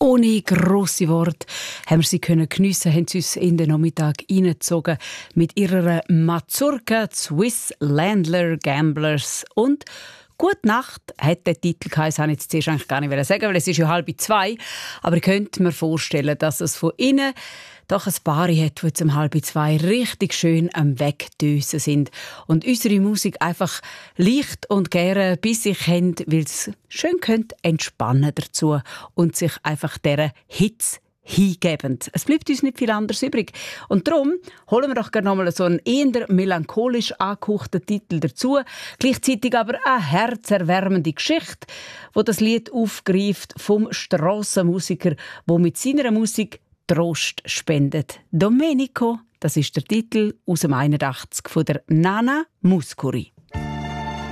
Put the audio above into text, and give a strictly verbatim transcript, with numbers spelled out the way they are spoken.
Ohne grosse Worte haben wir sie können geniessen, haben sie uns in den Nachmittag reingezogen mit ihrer Mazurka Swiss Landler Gamblers. Und «Gute Nacht» hat der Titel geheißen. Das wollte ich jetzt zuerst eigentlich gar nicht sagen, weil es ist ja halb zwei. Aber ich könnte mir vorstellen, dass es von innen doch ein paar hat, die jetzt um halb zwei richtig schön am Wegdösen sind. Und unsere Musik einfach leicht und gerne bei sich haben, weil es schön könnt entspannen dazu und sich einfach dieser Hitze hingeben. Es bleibt uns nicht viel anderes übrig. Und darum holen wir doch gerne nochmal so einen eher melancholisch angehauchten Titel dazu. Gleichzeitig aber eine herzerwärmende Geschichte, wo das Lied aufgreift vom Strassenmusiker, der mit seiner Musik Trost spendet. Domenico, das ist der Titel aus dem einundachtzig von der Nana Muscuri.